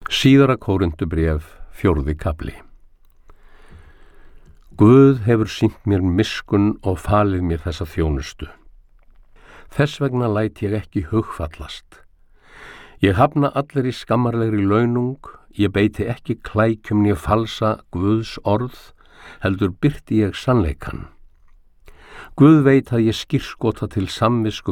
Síðara Kórinthubréf, 4. kafli. Guð hefur sýnt mér miskunn og falið mér þessa þjónustu. Þess vegna læt ég ekki hugfallast. Ég hafna allir í skammarlegri launung, ég beiti ekki klækjum né falsa Guðs orð, heldur birti ég sannleikann. Guð veit að ég skírskota til samvisku